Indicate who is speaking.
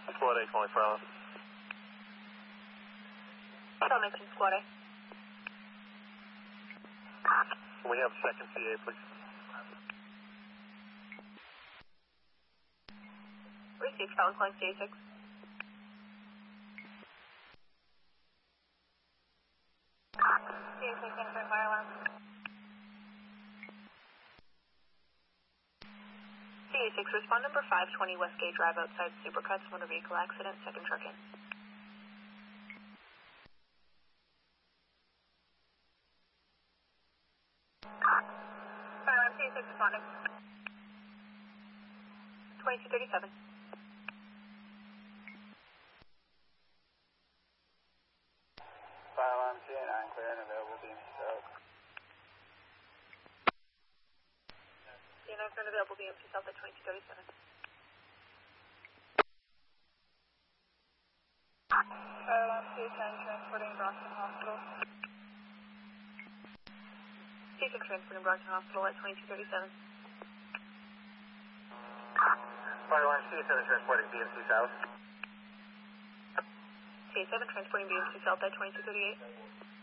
Speaker 1: Squad A calling for Alice.
Speaker 2: Mention Squad A.
Speaker 1: Can we have second CA, please?
Speaker 2: Received, Falcon calling CA6. CA6, answering fire alarm. CA6, respond number 520 Westgate Drive outside Supercuts, motor vehicle accident, second truck in. Fire alarm, CA6 responding. 2237.
Speaker 3: Fire alarm CA9 clear and available beam south.
Speaker 2: CA9 clear and available beam south at 2237. Fire alarm CA10 transporting Brockton Hospital. CA6 transporting Brockton Hospital at 2237.
Speaker 1: Fire alarm CA7 transporting BMC South.
Speaker 2: CA7 transporting BMC South at 2238.